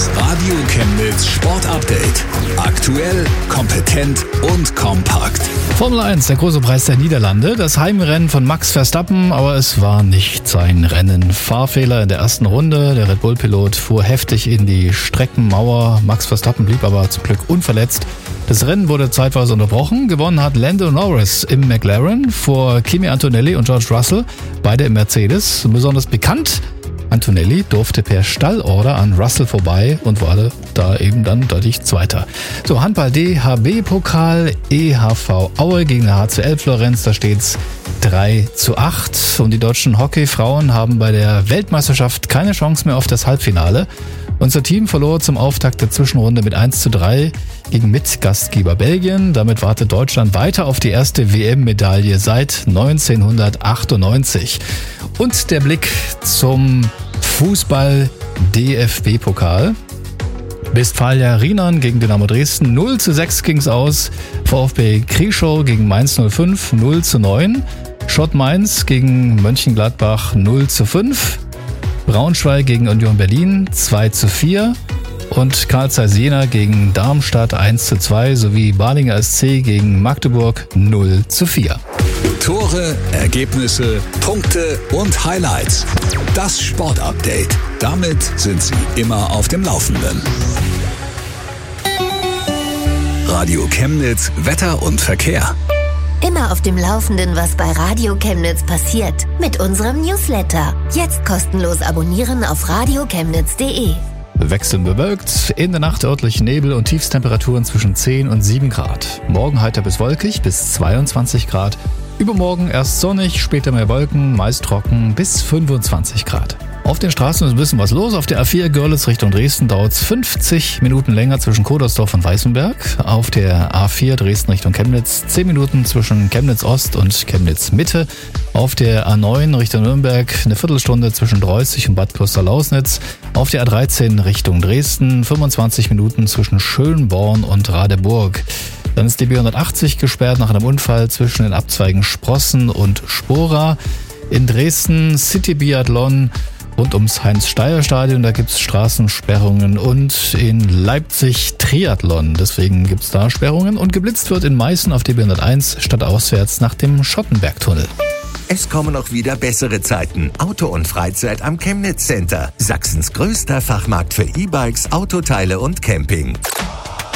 Das Radio Chemnitz Sport Update. Aktuell, kompetent und kompakt. Formel 1, der große Preis der Niederlande. Das Heimrennen von Max Verstappen, aber es war nicht sein Rennen. Fahrfehler in der ersten Runde. Der Red Bull-Pilot fuhr heftig in die Streckenmauer. Max Verstappen blieb aber zum Glück unverletzt. Das Rennen wurde zeitweise unterbrochen. Gewonnen hat Lando Norris im McLaren vor Kimi Antonelli und George Russell, beide im Mercedes. Besonders bekannt: Antonelli durfte per Stallorder an Russell vorbei und wurde da eben dann deutlich Zweiter. So, Handball DHB-Pokal, EHV Aue gegen der HCL Florenz, da steht's 3:8. Und die deutschen Hockeyfrauen haben bei der Weltmeisterschaft keine Chance mehr auf das Halbfinale. Unser Team verlor zum Auftakt der Zwischenrunde mit 1:3 gegen Mitgastgeber Belgien. Damit wartet Deutschland weiter auf die erste WM-Medaille seit 1998. Und der Blick zum Fußball-DFB-Pokal. Westfalia Riemann gegen Dynamo Dresden 0:6 ging's aus. VfB Krieschow gegen Mainz 05 0:9. Schott Mainz gegen Mönchengladbach 0:5. Braunschweig gegen Union Berlin 2:4. Und Carl Zeiss Jena gegen Darmstadt 1:2 sowie Balingen SC gegen Magdeburg 0:4. Tore, Ergebnisse, Punkte und Highlights. Das Sportupdate. Damit sind Sie immer auf dem Laufenden. Radio Chemnitz, Wetter und Verkehr. Immer auf dem Laufenden, was bei Radio Chemnitz passiert. Mit unserem Newsletter. Jetzt kostenlos abonnieren auf radiochemnitz.de. Wechselnd bewölkt, in der Nacht örtlich Nebel und Tiefstemperaturen zwischen 10 und 7 Grad. Morgen heiter bis wolkig bis 22 Grad. Übermorgen erst sonnig, später mehr Wolken, meist trocken bis 25 Grad. Auf den Straßen ist ein bisschen was los. Auf der A4 Görlitz Richtung Dresden dauert es 50 Minuten länger zwischen Kodersdorf und Weißenberg. Auf der A4 Dresden Richtung Chemnitz 10 Minuten zwischen Chemnitz Ost und Chemnitz Mitte. Auf der A9 Richtung Nürnberg eine Viertelstunde zwischen Dreußig und Bad Kloster-Lausnitz. Auf der A13 Richtung Dresden 25 Minuten zwischen Schönborn und Radeburg. Dann ist die B180 gesperrt nach einem Unfall zwischen den Abzweigen Sprossen und Spora. In Dresden City Biathlon rund ums Heinz-Steier-Stadion, da gibt's Straßensperrungen, und in Leipzig Triathlon, deswegen gibt's da Sperrungen, und geblitzt wird in Meißen auf die B101 stadtauswärts nach dem Schottenbergtunnel. Es kommen noch wieder bessere Zeiten. Auto und Freizeit am Chemnitz Center. Sachsens größter Fachmarkt für E-Bikes, Autoteile und Camping.